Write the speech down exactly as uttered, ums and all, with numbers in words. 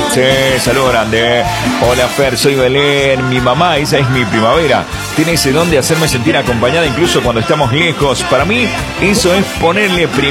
Sí, saludo grande. Hola Fer, soy Belén. Mi mamá, esa es mi primavera. Tiene ese don de hacerme sentir acompañada incluso cuando estamos lejos. Para mí, eso es ponerle primavera.